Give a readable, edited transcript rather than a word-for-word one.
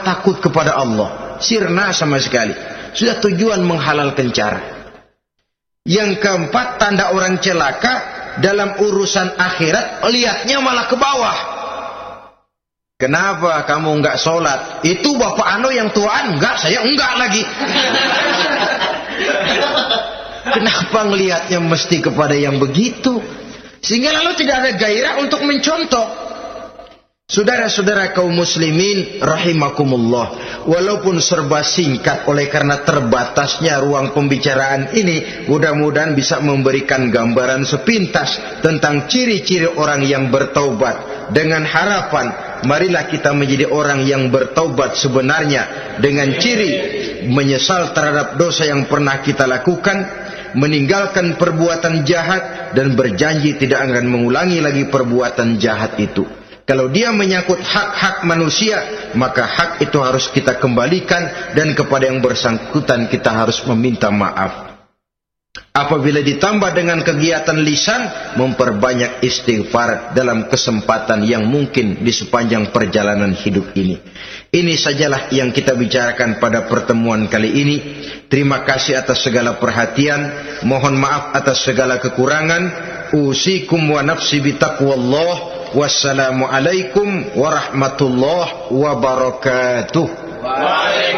takut kepada Allah. Sirna sama sekali. Sudah tujuan menghalalkan cara. Yang keempat, tanda orang celaka dalam urusan akhirat, lihatnya malah ke bawah. Kenapa kamu enggak sholat? Itu bapak anu yang tuaan? Enggak, saya enggak lagi. Kenapa ngelihatnya mesti kepada yang begitu? Sehingga lalu tidak ada gairah untuk mencontoh. Saudara-saudara kaum muslimin rahimakumullah, walaupun serba singkat oleh karena terbatasnya ruang pembicaraan ini, mudah-mudahan bisa memberikan gambaran sepintas tentang ciri-ciri orang yang bertaubat, dengan harapan marilah kita menjadi orang yang bertaubat sebenarnya, dengan ciri menyesal terhadap dosa yang pernah kita lakukan, meninggalkan perbuatan jahat, dan berjanji tidak akan mengulangi lagi perbuatan jahat itu. Kalau dia menyangkut hak-hak manusia, maka hak itu harus kita kembalikan, dan kepada yang bersangkutan kita harus meminta maaf. Apabila ditambah dengan kegiatan lisan, memperbanyak istighfar dalam kesempatan yang mungkin di sepanjang perjalanan hidup ini. Ini sajalah yang kita bicarakan pada pertemuan kali ini. Terima kasih atas segala perhatian. Mohon maaf atas segala kekurangan. Usikum wa nafsi bitaqwallah. Wassalamualaikum warahmatullahi wabarakatuh.